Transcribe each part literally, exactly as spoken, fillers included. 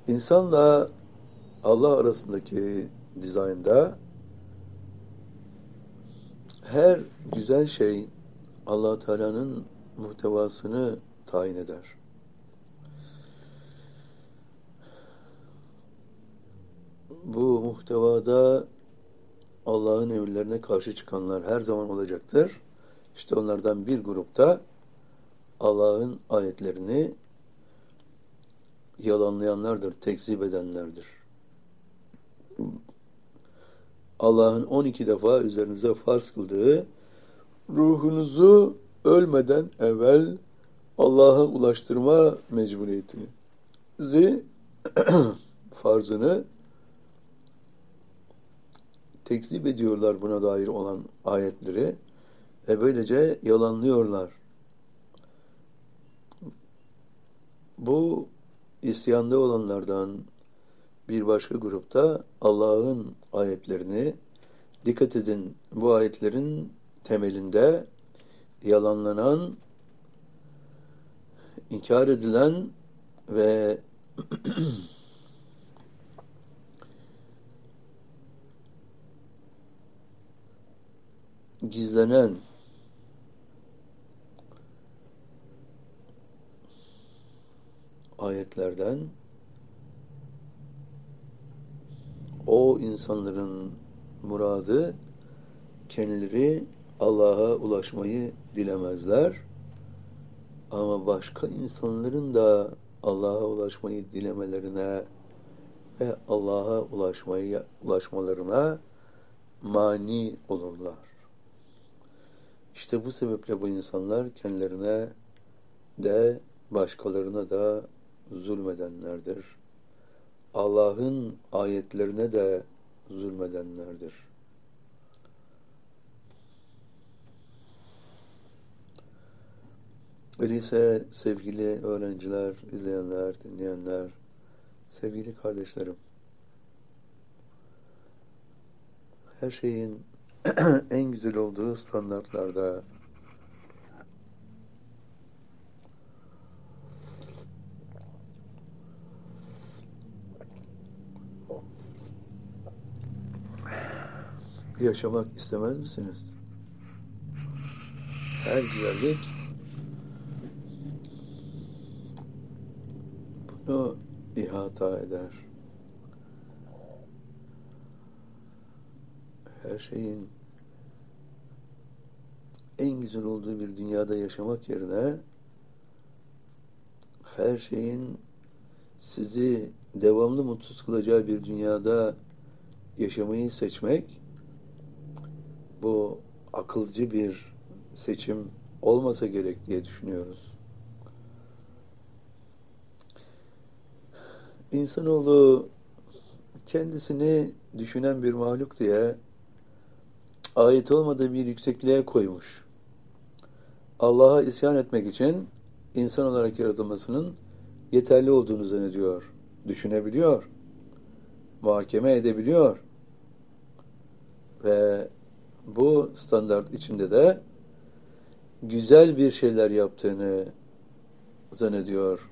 İnsanla Allah arasındaki dizaynda her güzel şey Allah Teala'nın muhtevasını tayin eder. Bu muhtevada Allah'ın emirlerine karşı çıkanlar her zaman olacaktır. İşte onlardan bir grupta Allah'ın ayetlerini yalanlayanlardır, tekzip edenlerdir. Allah'ın on iki defa üzerinize farz kıldığı ruhunuzu ölmeden evvel Allah'a ulaştırma mecburiyetini, farzını tekzip ediyorlar, buna dair olan ayetleri ve böylece yalanlıyorlar. Bu isyanda olanlardan bir başka grupta Allah'ın ayetlerini, dikkat edin, bu ayetlerin temelinde yalanlanan, inkar edilen ve gizlenen ayetlerden o insanların muradı kendileri Allah'a ulaşmayı dilemezler. Ama başka insanların da Allah'a ulaşmayı dilemelerine ve Allah'a ulaşmayı ulaşmalarına mani olurlar. İşte bu sebeple bu insanlar kendilerine de başkalarına da zulmedenlerdir. Allah'ın ayetlerine de zulmedenlerdir. Öyleyse sevgili öğrenciler, izleyenler, dinleyenler, sevgili kardeşlerim, her şeyin en güzel olduğu standartlarda yaşamak istemez misiniz? Her güzellik bunu ihata eder. Her şeyin en güzel olduğu bir dünyada yaşamak yerine her şeyin sizi devamlı mutsuz kılacağı bir dünyada yaşamayı seçmek, bu akılcı bir seçim olmasa gerek diye düşünüyoruz. İnsanoğlu kendisini düşünen bir mahluk diye ait olmadığı bir yüksekliğe koymuş. Allah'a isyan etmek için insan olarak yaratılmasının yeterli olduğunu zannediyor. Düşünebiliyor. Muhakeme edebiliyor. Ve bu standart içinde de güzel bir şeyler yaptığını zannediyor.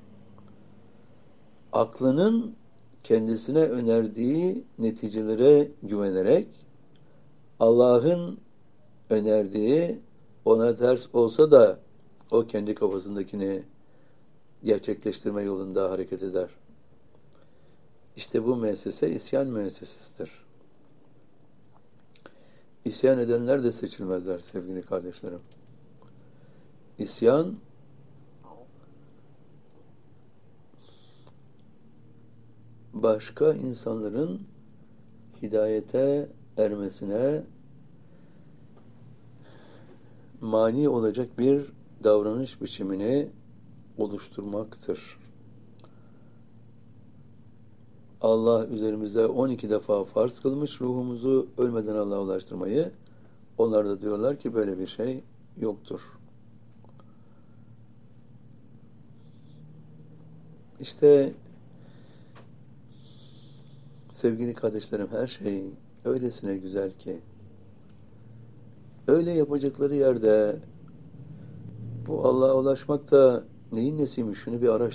Aklının kendisine önerdiği neticelere güvenerek Allah'ın önerdiği ona ters olsa da o kendi kafasındakini gerçekleştirme yolunda hareket eder. İşte bu müessese isyan müessesesidir. İsyan edenler de seçilmezler sevgili kardeşlerim. İsyan başka insanların hidayete ermesine mani olacak bir davranış biçimini oluşturmaktır. Allah üzerimize on iki defa farz kılmış ruhumuzu ölmeden Allah'a ulaştırmayı. Onlar da diyorlar ki böyle bir şey yoktur. İşte sevgili kardeşlerim, her şey öylesine güzel ki öyle yapacakları yerde bu Allah'a ulaşmak da neyin nesiymiş? Şunu bir araştırın.